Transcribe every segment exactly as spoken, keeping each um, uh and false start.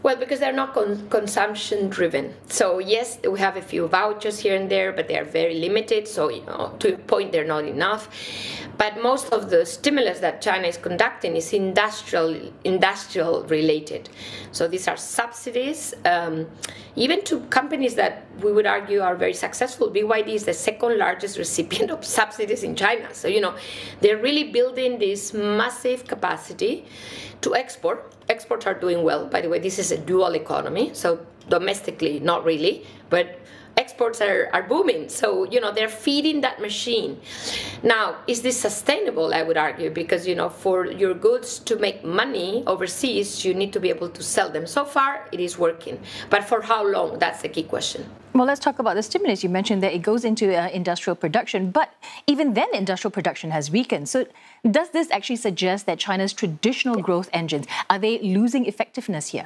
Well, because they're not con- consumption driven. So yes, we have a few vouchers here and there, but they are very limited. So, you know, to your point, they're not enough. But most of the stimulus that China is conducting is industrial, industrial related. So these are subsidies, um, even to companies that we would argue are very successful. B Y D is the second largest recipient of subsidies in China. So, you know, they're really building this massive capacity to export. Exports are doing well. By the way, this is a dual economy. So domestically, not really, but exports are, are booming. So, you know, they're feeding that machine. Now, is this sustainable, I would argue, because, you know, for your goods to make money overseas, you need to be able to sell them. So far, it is working. But for how long? That's the key question. Well, let's talk about the stimulus. You mentioned that it goes into uh, industrial production, but even then, industrial production has weakened. So does this actually suggest that China's traditional growth engines, are they losing effectiveness here?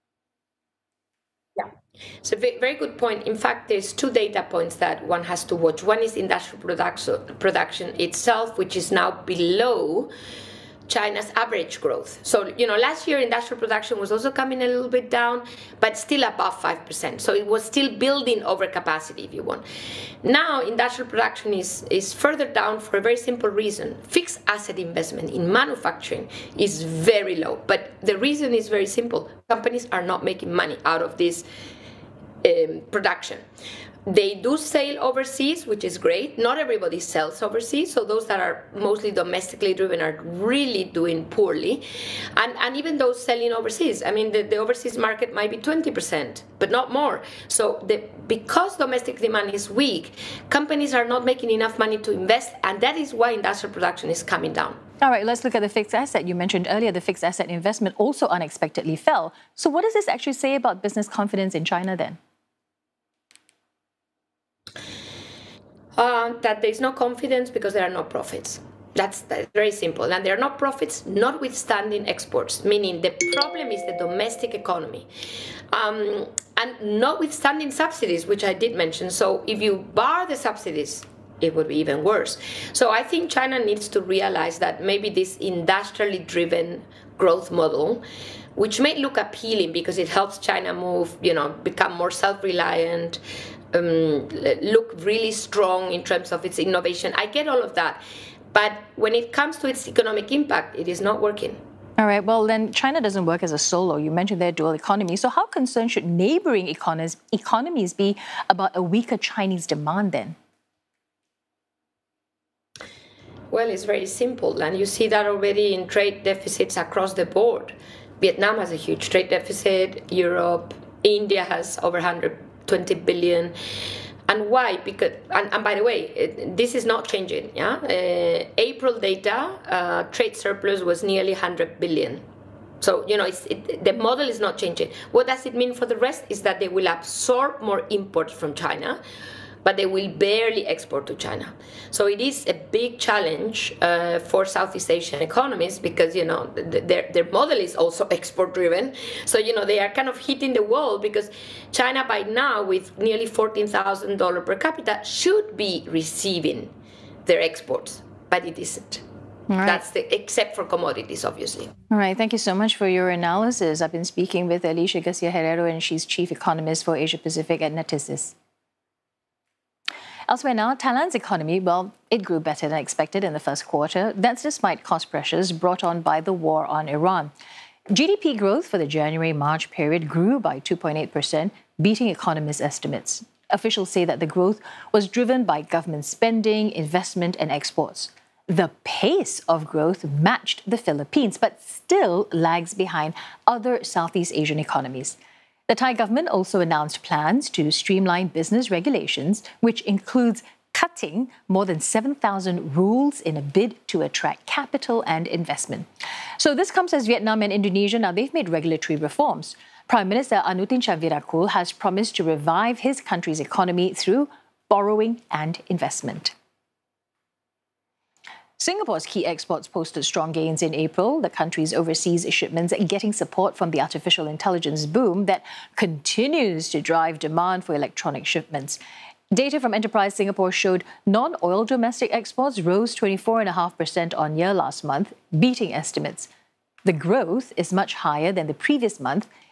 Yeah, it's a very good point. In fact, there's two data points that one has to watch. One is industrial production, production itself, which is now below China's average growth. So, you know, last year industrial production was also coming a little bit down, but still above five percent. So it was still building overcapacity, if you want. Now, industrial production is, is further down for a very simple reason. Fixed asset investment in manufacturing is very low. But the reason is very simple. Companies are not making money out of this um, production. They do sail overseas, which is great. Not everybody sells overseas, so those that are mostly domestically driven are really doing poorly. And, and even those selling overseas, I mean, the, the overseas market might be twenty percent, but not more. So the, because domestic demand is weak, companies are not making enough money to invest, and that is why industrial production is coming down. All right, let's look at the fixed asset. You mentioned earlier the fixed asset investment also unexpectedly fell. So what does this actually say about business confidence in China then? Uh, that there's no confidence because there are no profits. That's, that's very simple. And there are no profits notwithstanding exports, meaning the problem is the domestic economy. Um, and notwithstanding subsidies, which I did mention. So if you bar the subsidies, it would be even worse. So I think China needs to realize that maybe this industrially driven growth model, which may look appealing because it helps China move, you know, become more self-reliant, um, look really strong in terms of its innovation. I get all of that. But when it comes to its economic impact, it is not working. All right, well, then China doesn't work as a solo. You mentioned their dual economy. So how concerned should neighboring economies, economies be about a weaker Chinese demand then? Well, it's very simple, and you see that already in trade deficits across the board. Vietnam has a huge trade deficit, Europe, India has over one hundred twenty billion. And why? Because, and, and by the way, it, this is not changing. Yeah, uh, April data, uh, trade surplus was nearly one hundred billion. So, you know, it's, it, the model is not changing. What does it mean for the rest? Is that they will absorb more imports from China, but they will barely export to China. So it is a big challenge uh, for Southeast Asian economies because, you know, th- their, their model is also export-driven. So, you know, they are kind of hitting the wall because China by now, with nearly fourteen thousand dollars per capita, should be receiving their exports, but it isn't. All right. That's the, except for commodities, obviously. All right. Thank you so much for your analysis. I've been speaking with Alicia Garcia Herrero, and she's Chief Economist for Asia Pacific at Natixis. Elsewhere now, Thailand's economy, well, it grew better than expected in the first quarter. That's despite cost pressures brought on by the war on Iran. G D P growth for the January-March period grew by two point eight percent, beating economists' estimates. Officials say that the growth was driven by government spending, investment, and exports. The pace of growth matched the Philippines, but still lags behind other Southeast Asian economies. The Thai government also announced plans to streamline business regulations, which includes cutting more than seven thousand rules in a bid to attract capital and investment. So this comes as Vietnam and Indonesia, now they've made regulatory reforms. Prime Minister Anutin Charnvirakul has promised to revive his country's economy through borrowing and investment. Singapore's key exports posted strong gains in April, the country's overseas shipments getting support from the artificial intelligence boom that continues to drive demand for electronic shipments. Data from Enterprise Singapore showed non-oil domestic exports rose twenty-four point five percent on year last month, beating estimates. The growth is much higher than the previous month,